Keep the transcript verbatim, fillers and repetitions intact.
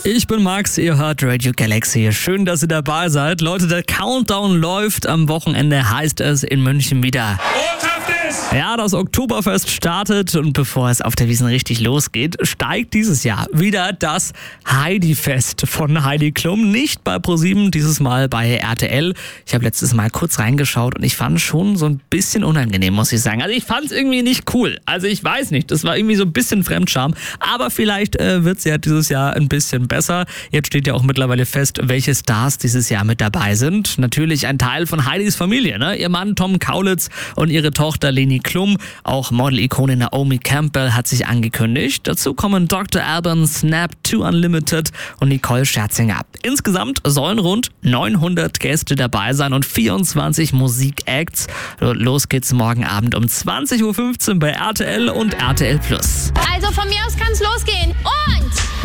Ich bin Max, ihr hört Radio Galaxy. Schön, dass ihr dabei seid. Leute, der Countdown läuft. Am Wochenende heißt es in München wieder. Ja, das Oktoberfest startet und bevor es auf der Wiesn richtig losgeht, steigt dieses Jahr wieder das Heidi-Fest von Heidi Klum. Nicht bei ProSieben, dieses Mal bei R T L. Ich habe letztes Mal kurz reingeschaut und ich fand es schon so ein bisschen unangenehm, muss ich sagen. Also ich fand es irgendwie nicht cool. Also ich weiß nicht, das war irgendwie so ein bisschen Fremdscham. Aber vielleicht äh, wird es ja dieses Jahr ein bisschen besser. Jetzt steht ja auch mittlerweile fest, welche Stars dieses Jahr mit dabei sind. Natürlich ein Teil von Heidis Familie, ne? Ihr Mann Tom Kaulitz und ihre Tochter Leni Klum. Auch Model-Ikone Naomi Campbell hat sich angekündigt. Dazu kommen Doktor Alban, Snap, Two Unlimited und Nicole Scherzinger. Insgesamt sollen rund neunhundert Gäste dabei sein und vierundzwanzig Musikacts. Los geht's morgen Abend um zwanzig Uhr fünfzehn bei R T L und R T L Plus. Also von mir aus kann's losgehen. Und